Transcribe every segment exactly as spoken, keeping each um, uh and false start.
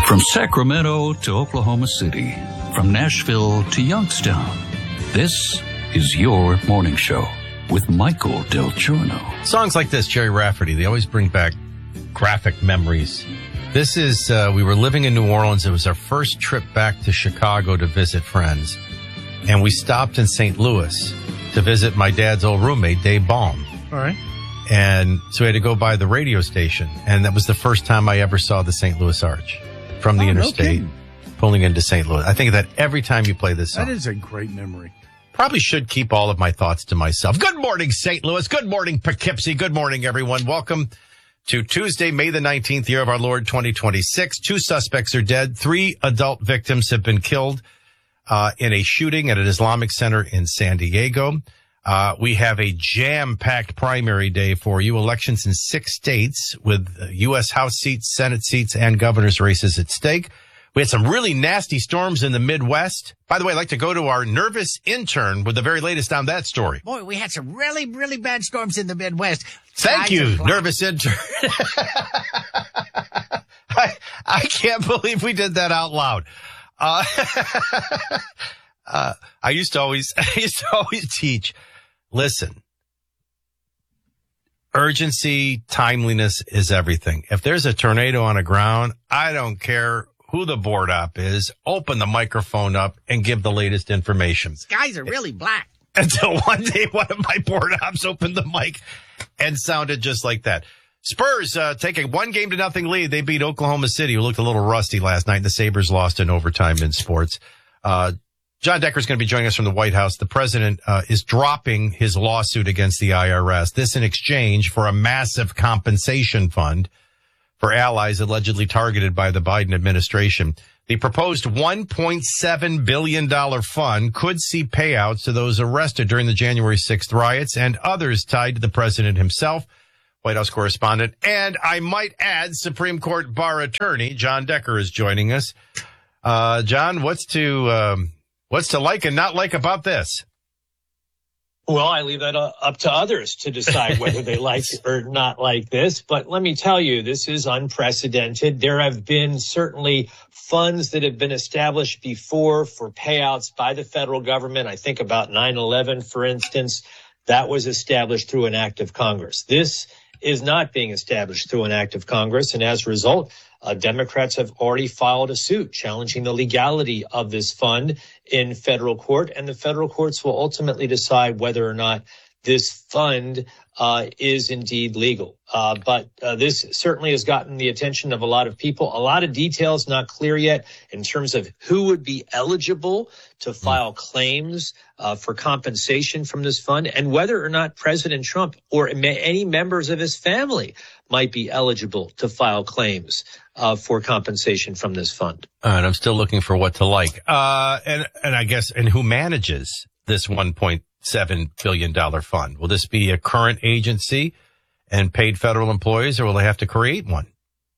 From Sacramento to Oklahoma City, from Nashville to Youngstown, this is your morning show with Michael Del Giorno. Songs like this, Jerry Rafferty, they always bring back graphic memories. This is, uh, we were living in New Orleans. It was our first trip back to Chicago to visit friends. And we stopped in Saint Louis to visit my dad's old roommate, Dave Baum. All right. And so we had to go by the radio station. And that was the first time I ever saw the Saint Louis Arch from the oh, interstate no pulling into Saint Louis. I think of that every time you play this song. That is a great memory. Probably should keep all of my thoughts to myself. Good morning, Saint Louis. Good morning, Poughkeepsie. Good morning, everyone. Welcome to Tuesday, May the nineteenth, year of our Lord, twenty twenty-six. Two suspects are dead. Three adult victims have been killed uh, in a shooting at an Islamic center in San Diego. Uh, we have a jam-packed primary day for you. Elections in six states with U S House seats, Senate seats, and governor's races at stake. We had some really nasty storms in the Midwest. By the way, I'd like to go to our nervous intern with the very latest on that story. Boy, we had some really, really bad storms in the Midwest. Thank you, nervous intern. I, I can't believe we did that out loud. Uh, uh, I used to always, I used to always teach, listen, urgency, timeliness is everything. If there's a tornado on the ground, I don't care who the board op is, open the microphone up and give the latest information. Skies are really black. Until one day one of my board ops opened the mic and sounded just like that. Spurs uh, take a one game to nothing lead. They beat Oklahoma City, who looked a little rusty last night. The Sabres lost in overtime in sports. Uh, John Decker is going to be joining us from the White House. The president uh, is dropping his lawsuit against the I R S. This in exchange for a massive compensation fund for allies allegedly targeted by the Biden administration. The proposed one point seven billion dollars fund could see payouts to those arrested during the January sixth riots and others tied to the president himself. White House correspondent, and I might add, Supreme Court bar attorney John Decker is joining us. Uh, John, what's to um, what's to like and not like about this? Well, I leave that up to others to decide whether they like or not like this. But let me tell you, this is unprecedented. There have been certainly funds that have been established before for payouts by the federal government. I think about nine eleven, for instance, that was established through an act of Congress. This is not being established through an act of Congress. And as a result, Uh, Democrats have already filed a suit challenging the legality of this fund in federal court, and the federal courts will ultimately decide whether or not this fund uh, is indeed legal. Uh, but uh, this certainly has gotten the attention of a lot of people. A lot of details not clear yet in terms of who would be eligible to file claims uh, for compensation from this fund, and whether or not President Trump or any members of his family might be eligible to file claims uh, for compensation from this fund. Uh, and I'm still looking for what to like. Uh, and, and I guess, and who manages this one point seven billion dollars fund? Will this be a current agency and paid federal employees, or will they have to create one?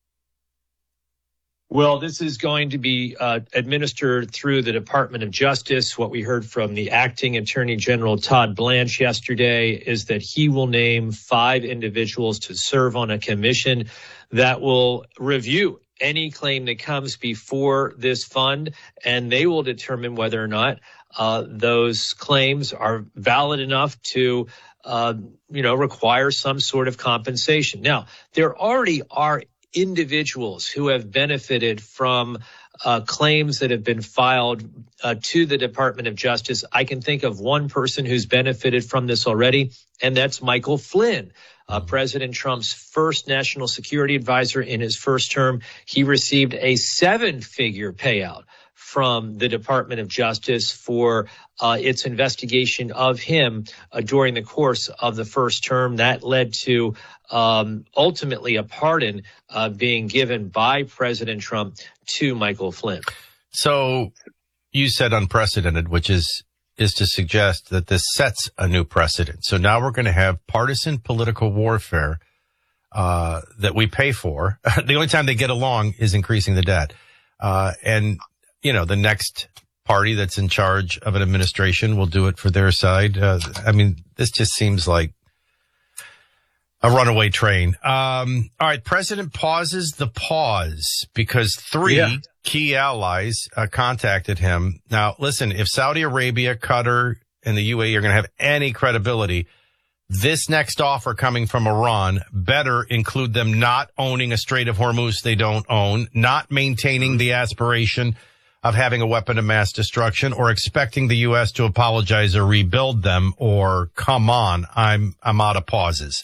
Well, this is going to be uh, administered through the Department of Justice. What we heard from the acting Attorney General Todd Blanche yesterday is that he will name five individuals to serve on a commission that will review any claim that comes before this fund, and they will determine whether or not uh, those claims are valid enough to uh, you know, require some sort of compensation. Now, there already are individuals who have benefited from uh, claims that have been filed uh, to the Department of Justice. I can think of one person who's benefited from this already, and that's Michael Flynn, uh, President Trump's first national security advisor in his first term. He received a seven-figure payout from the Department of Justice for uh, its investigation of him uh, during the course of the first term. That led to um, ultimately a pardon uh, being given by President Trump to Michael Flynn. So you said unprecedented, which is is to suggest that this sets a new precedent. So now we're going to have partisan political warfare uh, that we pay for. The only time they get along is increasing the debt. Uh, and you know, the next party that's in charge of an administration will do it for their side. Uh, I mean, this just seems like A runaway train. Um, all right. President pauses the pause because three yeah. key allies uh, contacted him. Now, listen, if Saudi Arabia, Qatar, and the U A E are going to have any credibility, this next offer coming from Iran better include them not owning a Strait of Hormuz they don't own, not maintaining the aspiration of having a weapon of mass destruction, or expecting the U S to apologize or rebuild them, or come on, I'm I'm out of pauses.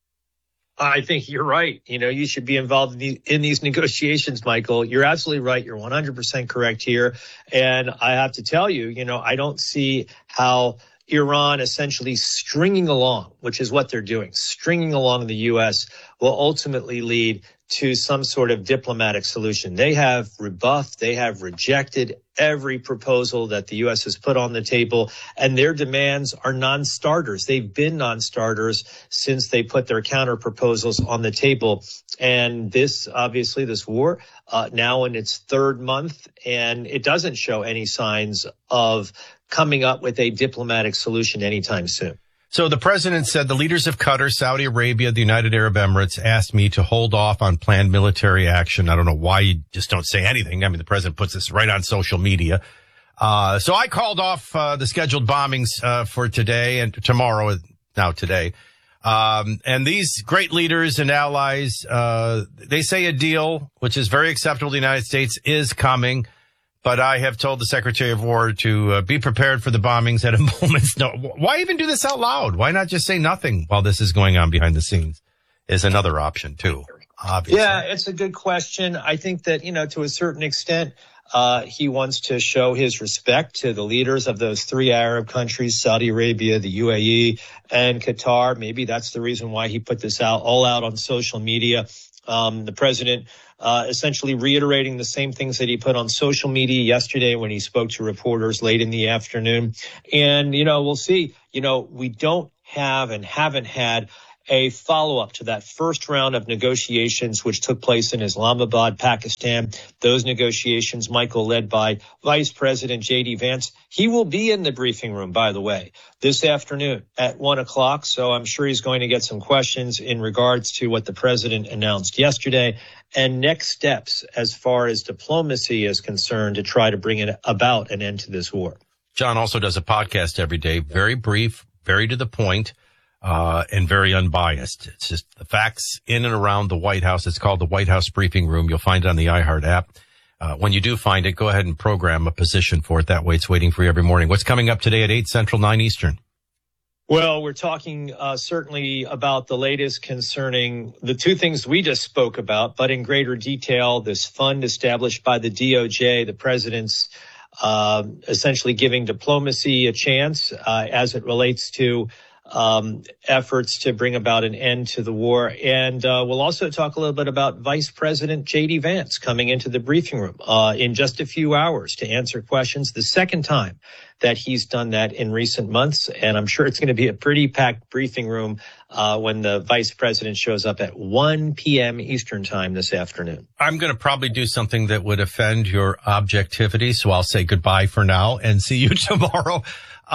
I think you're right. You know, you should be involved in these, in these negotiations, Michael. You're absolutely right. You're one hundred percent correct here. And I have to tell you, you know, I don't see how Iran essentially stringing along, which is what they're doing, stringing along the U S will ultimately lead to some sort of diplomatic solution. They have rebuffed, they have rejected every proposal that the U S has put on the table, and their demands are non-starters. They've been non-starters since they put their counter proposals on the table. And this, obviously, this war, uh, now in its third month, and it doesn't show any signs of coming up with a diplomatic solution anytime soon. So the president said the leaders of Qatar, Saudi Arabia, the United Arab Emirates asked me to hold off on planned military action. I don't know why you just don't say anything. I mean, the president puts this right on social media. Uh, so I called off uh, the scheduled bombings uh, for today and tomorrow, now today. Um, and these great leaders and allies, uh, they say a deal, which is very acceptable to the United States, is coming. But I have told the Secretary of War to uh, be prepared for the bombings at a moment's notice. Why even do this out loud? Why not just say nothing while this is going on behind the scenes? Is another option too, obviously. Yeah, it's a good question. I think that, you know, to a certain extent, uh, he wants to show his respect to the leaders of those three Arab countries, Saudi Arabia, the U A E, and Qatar. Maybe that's the reason why he put this out all out on social media. Um, the president uh, essentially reiterating the same things that he put on social media yesterday when he spoke to reporters late in the afternoon. And, you know, we'll see. You know, we don't have and haven't had a follow-up to that first round of negotiations, which took place in Islamabad, Pakistan. Those negotiations, Michael, led by Vice President J D Vance. He will be in the briefing room, by the way, this afternoon at one o'clock. So I'm sure he's going to get some questions in regards to what the president announced yesterday and next steps as far as diplomacy is concerned to try to bring it about an end to this war. John also does a podcast every day, very brief, very to the point. Uh, and very unbiased. It's just the facts in and around the White House. It's called the White House Briefing Room. You'll find it on the iHeart app. Uh, when you do find it, go ahead and program a position for it. That way it's waiting for you every morning. What's coming up today at eight Central, nine Eastern? Well, we're talking uh, certainly about the latest concerning the two things we just spoke about, but in greater detail, this fund established by the D O J, the president's uh, essentially giving diplomacy a chance uh, as it relates to Um, efforts to bring about an end to the war. And uh, we'll also talk a little bit about Vice President J D Vance coming into the briefing room uh, in just a few hours to answer questions, the second time that he's done that in recent months. And I'm sure it's going to be a pretty packed briefing room uh, when the Vice President shows up at one p.m. Eastern time this afternoon. I'm going to probably do something that would offend your objectivity, so I'll say goodbye for now and see you tomorrow.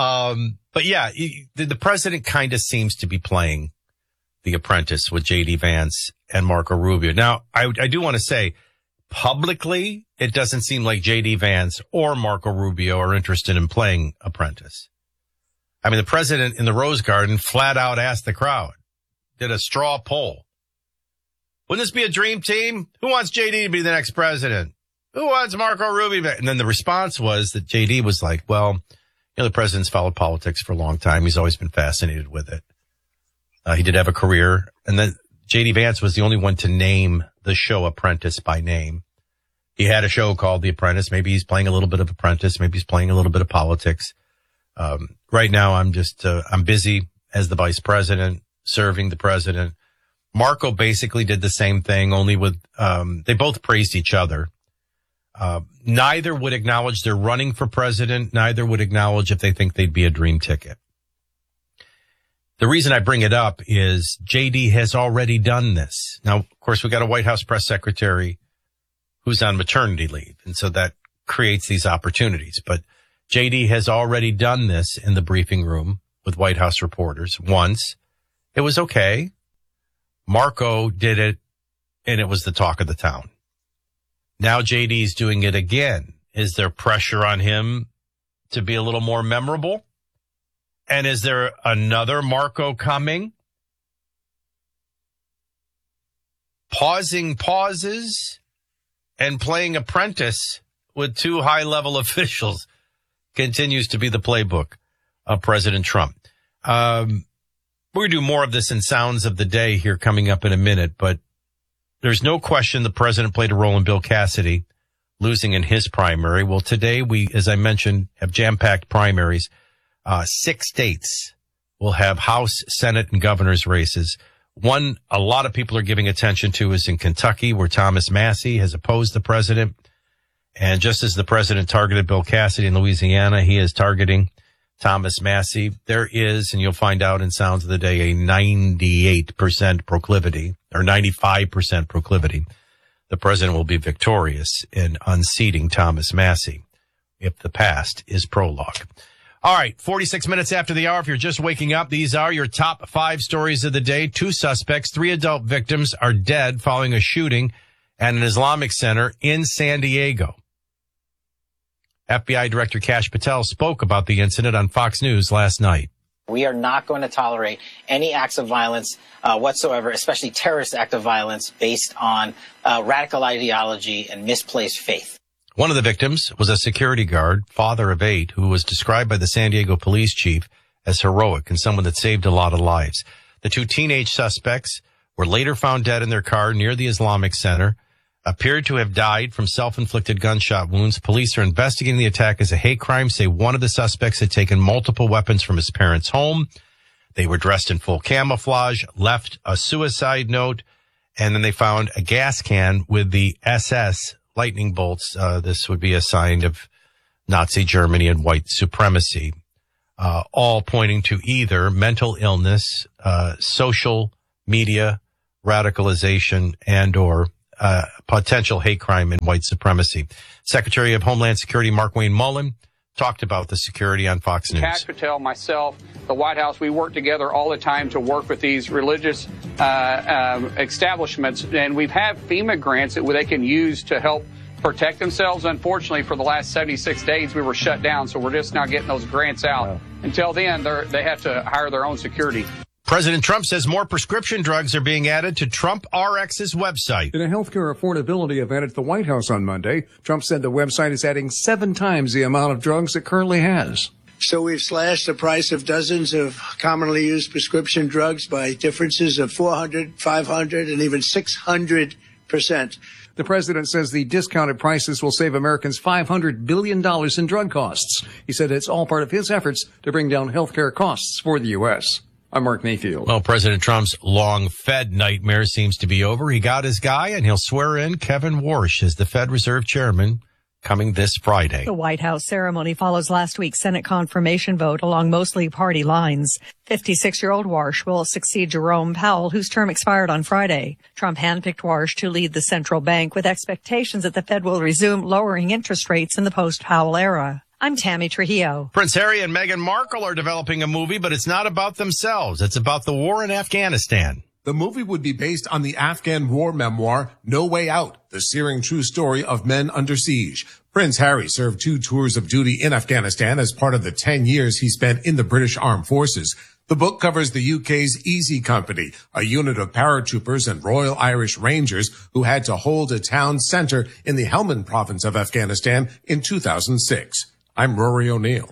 Um, but yeah, the, the president kind of seems to be playing The Apprentice with J D Vance and Marco Rubio. Now, I, I do want to say publicly, it doesn't seem like J D Vance or Marco Rubio are interested in playing Apprentice. I mean, the president in the Rose Garden flat out asked the crowd, did a straw poll. Wouldn't this be a dream team? Who wants J D to be the next president? Who wants Marco Rubio? And then the response was that J D was like, well, you know, the president's followed politics for a long time. He's always been fascinated with it. Uh, he did have a career. And then J D Vance was the only one to name the show Apprentice by name. He had a show called The Apprentice. Maybe he's playing a little bit of Apprentice. Maybe he's playing a little bit of politics. Um, right now, I'm just, uh, I'm busy as the vice president, serving the president. Marco basically did the same thing, only with, um, they both praised each other. Uh, neither would acknowledge they're running for president. Neither would acknowledge if they think they'd be a dream ticket. The reason I bring it up is J D has already done this. Now, of course, we got a White House press secretary who's on maternity leave. And so that creates these opportunities. But J D has already done this in the briefing room with White House reporters once. It was okay. Marco did it, and it was the talk of the town. Now J D's doing it again. Is there pressure on him to be a little more memorable? And is there another Marco coming? Pausing pauses and playing apprentice with two high-level officials continues to be the playbook of President Trump. Um, we're going to do more of this in Sounds of the Day here coming up in a minute, but there's no question the president played a role in Bill Cassidy losing in his primary. Well, today we, as I mentioned, have jam-packed primaries. Uh, six states will have House, Senate, and governor's races. One a lot of people are giving attention to is in Kentucky, where Thomas Massie has opposed the president. And just as the president targeted Bill Cassidy in Louisiana, he is targeting Thomas Massie. There is, and you'll find out in Sounds of the Day, a ninety-eight percent proclivity, or ninety-five percent proclivity. The president will be victorious in unseating Thomas Massie if the past is prologue. All right, forty-six minutes after the hour. If you're just waking up, these are your top five stories of the day. Two suspects, three adult victims are dead following a shooting at an Islamic center in San Diego. F B I Director Kash Patel spoke about the incident on Fox News last night. We are not going to tolerate any acts of violence uh, whatsoever, especially terrorist act of violence based on uh, radical ideology and misplaced faith. One of the victims was a security guard, father of eight, who was described by the San Diego police chief as heroic and someone that saved a lot of lives. The two teenage suspects were later found dead in their car near the Islamic Center, appeared to have died from self-inflicted gunshot wounds. Police are investigating the attack as a hate crime, say one of the suspects had taken multiple weapons from his parents' home. They were dressed in full camouflage, left a suicide note, and then they found a gas can with the S S lightning bolts. Uh, this would be a sign of Nazi Germany and white supremacy, uh, all pointing to either mental illness, uh, social media radicalization, and or uh, potential hate crime and white supremacy. Secretary of Homeland Security Mark Wayne Mullen talked about the security on Fox News. Kash Patel, myself, the White House, we work together all the time to work with these religious uh, um, establishments, and we've had FEMA grants that they can use to help protect themselves. Unfortunately, for the last seventy-six days, we were shut down, so we're just now getting those grants out. Wow. Until then, they're, they have to hire their own security. President Trump says more prescription drugs are being added to Trump R X's website. In a healthcare affordability event at the White House on Monday, Trump said the website is adding seven times the amount of drugs it currently has. So we've slashed the price of dozens of commonly used prescription drugs by differences of four hundred, five hundred, and even six hundred percent. The president says the discounted prices will save Americans five hundred billion dollars in drug costs. He said it's all part of his efforts to bring down healthcare costs for the U S. I'm Mark Mayfield. Well, President Trump's long-Fed nightmare seems to be over. He got his guy, and he'll swear in Kevin Warsh as the Fed Reserve Chairman coming this Friday. The White House ceremony follows last week's Senate confirmation vote along mostly party lines. fifty-six-year-old Warsh will succeed Jerome Powell, whose term expired on Friday. Trump handpicked Warsh to lead the central bank with expectations that the Fed will resume lowering interest rates in the post-Powell era. I'm Tammy Trujillo. Prince Harry and Meghan Markle are developing a movie, but it's not about themselves. It's about the war in Afghanistan. The movie would be based on the Afghan war memoir, No Way Out, the searing true story of men under siege. Prince Harry served two tours of duty in Afghanistan as part of the ten years he spent in the British Armed Forces. The book covers the U K's Easy Company, a unit of paratroopers and Royal Irish Rangers who had to hold a town center in the Helmand province of Afghanistan in two thousand six. I'm Rory O'Neill.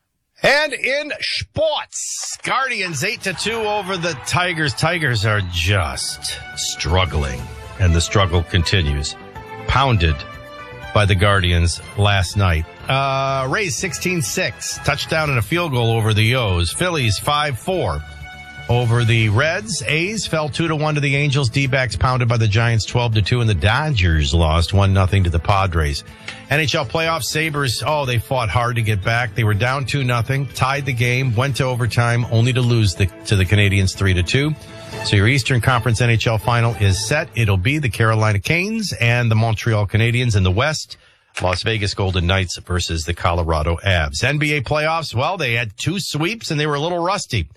And in sports, Guardians eight to two over the Tigers. Tigers are just struggling, and the struggle continues. Pounded by the Guardians last night. Uh, Rays sixteen six, touchdown and a field goal over the O's. Phillies five four over the Reds. A's fell two to one to the Angels. D-backs pounded by the Giants twelve to two, and the Dodgers lost one nothing to the Padres. N H L playoffs, Sabres, oh, they fought hard to get back. They were down two nothing, tied the game, went to overtime, only to lose the, to the Canadiens three to two. So your Eastern Conference N H L final is set. It'll be the Carolina Canes and the Montreal Canadiens in the West. Las Vegas Golden Knights versus the Colorado Avs. N B A playoffs, well, they had two sweeps and they were a little rusty.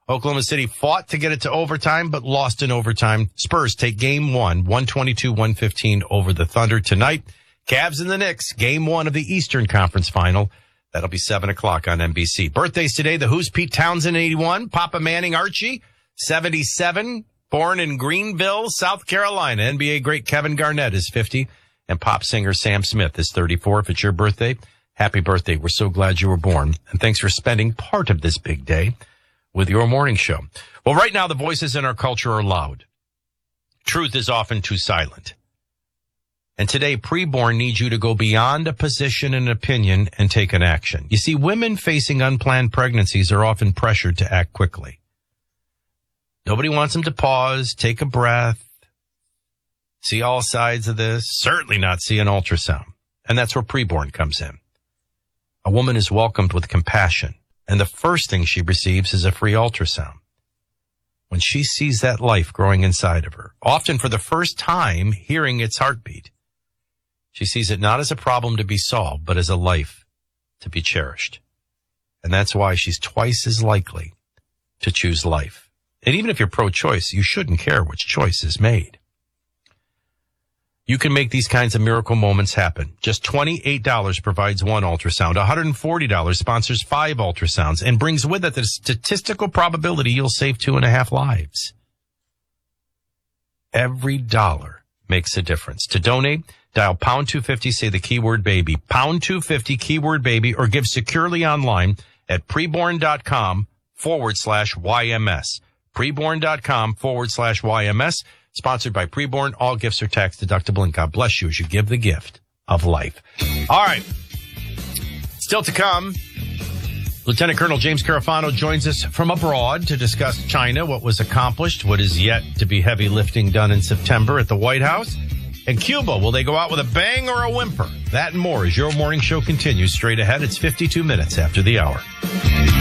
Oklahoma City fought to get it to overtime, but lost in overtime. Spurs take game one, one twenty-two one fifteen over the Thunder tonight. Cavs and the Knicks, game one of the Eastern Conference Final. That'll be seven o'clock on N B C. Birthdays today, the Who's, Pete Townsend, eighty-one. Papa Manning Archie, seventy-seven. Born in Greenville, South Carolina. N B A great Kevin Garnett is fifty. And pop singer Sam Smith is thirty-four. If it's your birthday, happy birthday. We're so glad you were born. And thanks for spending part of this big day with your morning show. Well, right now, the voices in our culture are loud. Truth is often too silent. And today, preborn needs you to go beyond a position and opinion and take an action. You see, women facing unplanned pregnancies are often pressured to act quickly. Nobody wants them to pause, take a breath, see all sides of this, certainly not see an ultrasound. And that's where preborn comes in. A woman is welcomed with compassion, and the first thing she receives is a free ultrasound. When she sees that life growing inside of her, often for the first time hearing its heartbeat, she sees it not as a problem to be solved, but as a life to be cherished. And that's why she's twice as likely to choose life. And even if you're pro-choice, you shouldn't care which choice is made. You can make these kinds of miracle moments happen. Just twenty-eight dollars provides one ultrasound. one hundred forty dollars sponsors five ultrasounds and brings with it the statistical probability you'll save two and a half lives. Every dollar makes a difference. To donate, dial pound two fifty, say the keyword baby, pound two fifty, keyword baby, or give securely online at preborn.com forward slash YMS. Preborn.com forward slash YMS. Sponsored by Preborn. All gifts are tax deductible, and God bless you as you give the gift of life. All right. Still to come, Lieutenant Colonel James Carafano joins us from abroad to discuss China, what was accomplished, what is yet to be heavy lifting done in September at the White House, and Cuba. Will they go out with a bang or a whimper? That and more as your morning show continues straight ahead. It's fifty-two minutes after the hour.